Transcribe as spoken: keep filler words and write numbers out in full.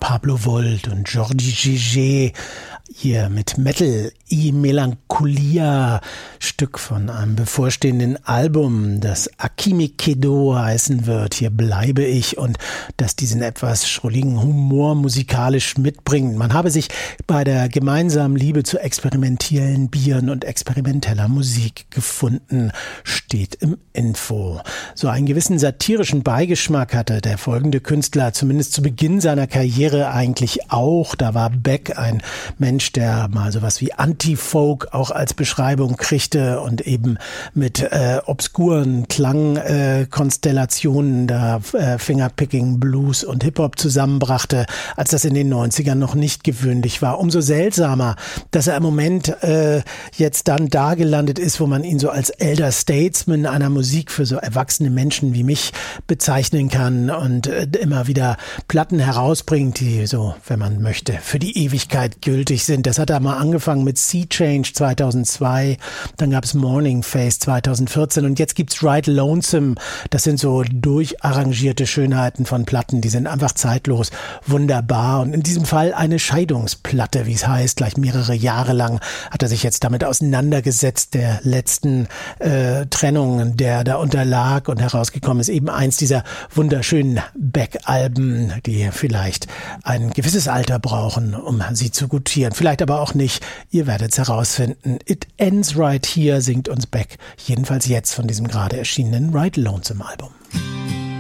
Pablo Volt und Georges Gégé hier mit Metal I Melancholia, Stück von einem bevorstehenden Album, das Akimi-Kedo heißen wird. Hier bleibe ich, und das diesen etwas schrulligen Humor musikalisch mitbringt. Man habe sich bei der gemeinsamen Liebe zu experimentellen Bieren und experimenteller Musik gefunden, steht im Info. So einen gewissen satirischen Beigeschmack hatte der folgende Künstler zumindest zu Beginn seiner Karriere eigentlich auch. Da war Beck ein Mensch, der mal sowas wie Anti-Folk auch als Beschreibung kriegte und eben mit äh, obskuren Klangkonstellationen äh, da äh, Fingerpicking, Blues und Hip-Hop zusammenbrachte, als das in den neunzigern noch nicht gewöhnlich war. Umso seltsamer, dass er im Moment äh, jetzt dann da gelandet ist, wo man ihn so als Elder Statesman einer Musik für so erwachsene Menschen wie mich bezeichnen kann und äh, immer wieder Platten herausbringt, die so, wenn man möchte, für die Ewigkeit gültig sind. Das hat er mal angefangen mit Sea Change zweitausendzwei, dann gab es Morning Face zweitausendvierzehn und jetzt gibt's Right Lonesome. Das sind so durcharrangierte Schönheiten von Platten, die sind einfach zeitlos, wunderbar, und in diesem Fall eine Scheidungsplatte, wie es heißt. Gleich mehrere Jahre lang hat er sich jetzt damit auseinandergesetzt, der letzten äh, Trennung, der da unterlag, und herausgekommen ist eben eins dieser wunderschönen Beck-Alben, die vielleicht ein gewisses Alter brauchen, um sie zu gutieren. Vielleicht aber auch nicht. Ihr werdet es herausfinden. It Ends Right Here singt uns Beck, jedenfalls jetzt von diesem gerade erschienenen Right Lonesome Album.